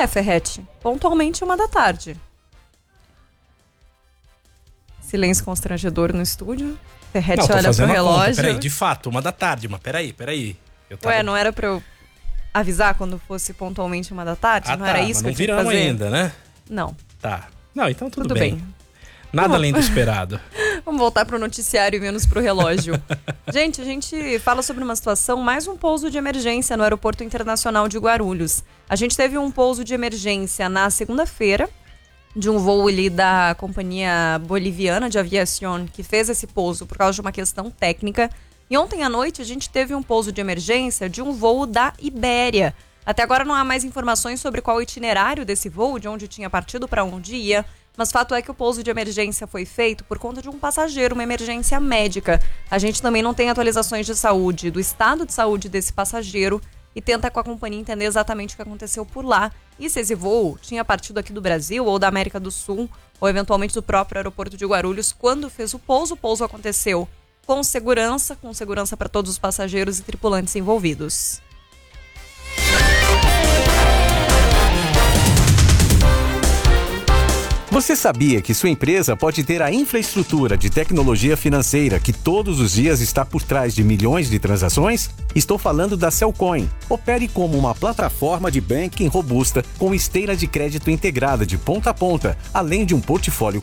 Ferretti, pontualmente 1h. Silêncio constrangedor no estúdio. Ferretti olha pro relógio. Peraí, de fato, 1h, mas peraí. Ué, não era pra eu avisar quando fosse pontualmente 1h? Não era isso que eu tinha que fazer? Não viramos ainda, né? Não. Tá. Não, então tudo bem. Nada além do esperado. Vamos voltar pro noticiário e menos pro relógio. Gente, a gente fala sobre uma situação, mais um pouso de emergência no Aeroporto Internacional de Guarulhos. A gente teve um pouso de emergência na segunda-feira, de um voo ali da Companhia Boliviana de Aviación, que fez esse pouso por causa de uma questão técnica. E ontem à noite a gente teve um pouso de emergência de um voo da Ibéria. Até agora não há mais informações sobre qual o itinerário desse voo, de onde tinha partido, para onde ia. Mas fato é que o pouso de emergência foi feito por conta de um passageiro, uma emergência médica. A gente também não tem atualizações de saúde, do estado de saúde desse passageiro, e tenta com a companhia entender exatamente o que aconteceu por lá. E se esse voo tinha partido aqui do Brasil ou da América do Sul, ou eventualmente do próprio aeroporto de Guarulhos, quando fez o pouso aconteceu com segurança para todos os passageiros e tripulantes envolvidos. Você sabia que sua empresa pode ter a infraestrutura de tecnologia financeira que todos os dias está por trás de milhões de transações? Estou falando da Cellcoin. Opere como uma plataforma de banking robusta com esteira de crédito integrada de ponta a ponta, além de um portfólio